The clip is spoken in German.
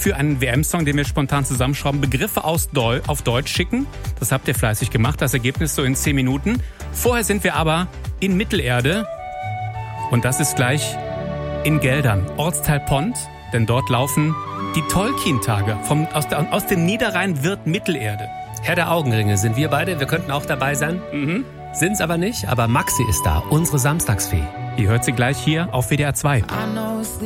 für einen WM-Song, den wir spontan zusammenschrauben, Begriffe auf Deutsch schicken. Das habt ihr fleißig gemacht. Das Ergebnis so in 10 Minuten. Vorher sind wir aber in Mittelerde. Und das ist gleich in Geldern, Ortsteil Pont. Denn dort laufen die Tolkien-Tage aus dem Niederrhein-Wirt Mittelerde. Herr der Augenringe sind wir beide. Wir könnten auch dabei sein. Sind's aber nicht. Aber Maxi ist da, unsere Samstagsfee. Ihr hört sie gleich hier auf WDR 2.